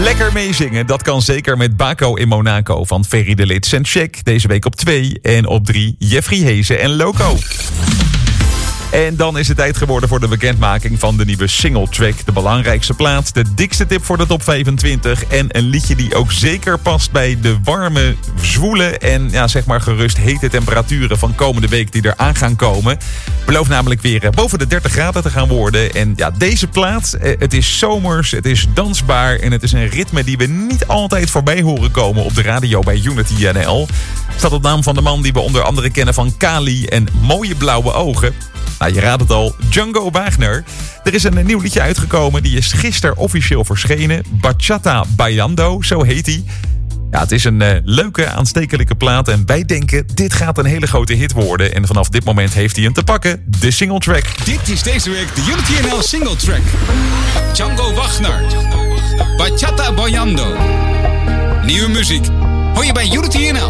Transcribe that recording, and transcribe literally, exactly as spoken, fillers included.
Lekker meezingen, dat kan zeker met Baco in Monaco van Ferry de Lits en Check. Deze week op twee en op drie Jeffrey Hezen en Loco. En dan is het tijd geworden voor de bekendmaking van de nieuwe singletrack. De belangrijkste plaat, de dikste tip voor de top vijfentwintig... en een liedje die ook zeker past bij de warme, zwoele... en ja, zeg maar gerust hete temperaturen van komende week die eraan gaan komen. Belooft namelijk weer boven de dertig graden te gaan worden. En ja, deze plaat, het is zomers, het is dansbaar... en het is een ritme die we niet altijd voorbij horen komen op de radio bij Unity N L. Staat op naam van de man die we onder andere kennen van Kali en Mooie Blauwe Ogen... Nou, je raadt het al, Django Wagner. Er is een nieuw liedje uitgekomen, die is gisteren officieel verschenen. Bachata Bailando, zo heet hij. Ja, het is een uh, leuke, aanstekelijke plaat en wij denken, dit gaat een hele grote hit worden. En vanaf dit moment heeft hij hem te pakken, de singletrack. Dit is deze week de Unity N L singletrack. Django Wagner, Bachata Bailando. Nieuwe muziek, hoor je bij Unity N L.